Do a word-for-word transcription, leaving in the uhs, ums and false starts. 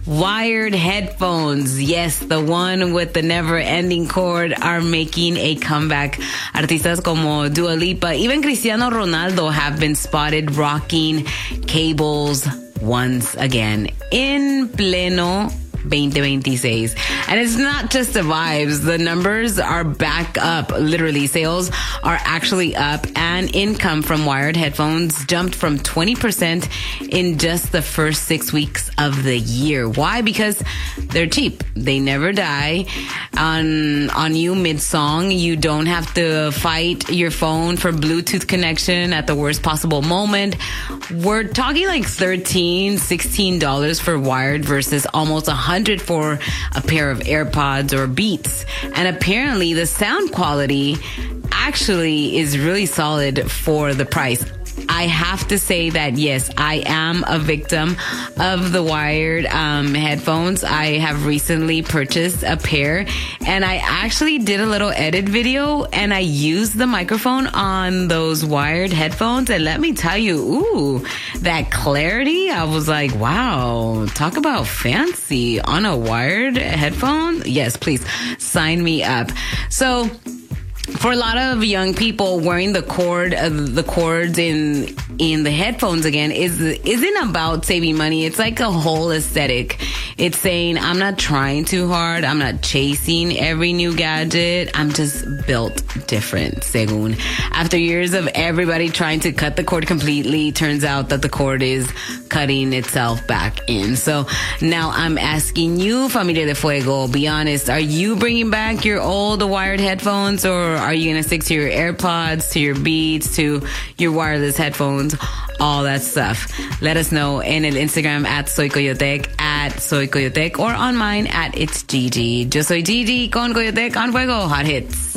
Wired headphones, yes, the one with the never-ending cord, are making a comeback. Artistas como Dua Lipa, even Cristiano Ronaldo have been spotted rocking cables once again in pleno twenty twenty-six. And it's not just the vibes. The numbers are back up. Literally, sales are actually up, and income from wired headphones jumped from twenty percent in just the first six weeks of the year. Why? Because they're cheap. They never die on on you mid-song. You don't have to fight your phone for Bluetooth connection at the worst possible moment. We're talking like thirteen dollars, sixteen dollars for wired versus almost one hundred dollars for a pair of AirPods or Beats. And apparently the sound quality actually is really solid for the price. I have to say that, yes, I am a victim of the wired um, headphones. I have recently purchased a pair, and I actually did a little edit video, and I used the microphone on those wired headphones. And let me tell you, ooh, that clarity, I was like, wow, talk about fancy on a wired headphone. Yes, please sign me up. So, for a lot of young people, wearing the cord, uh, the cords in in the headphones again is isn't about saving money. It's like a whole aesthetic. It's saying, I'm not trying too hard. I'm not chasing every new gadget. I'm just built different, según. After years of everybody trying to cut the cord completely, turns out that the cord is cutting itself back in. So now I'm asking you, Familia de Fuego, be honest, are you bringing back your old wired headphones, or are you going to stick to your AirPods, to your Beats, to your wireless headphones, all that stuff? Let us know in el Instagram at Soy Coyotec, at Soy Coyotec, or on mine at It's Gigi. Yo soy Gigi con Coyotec on Fuego Hot Hits.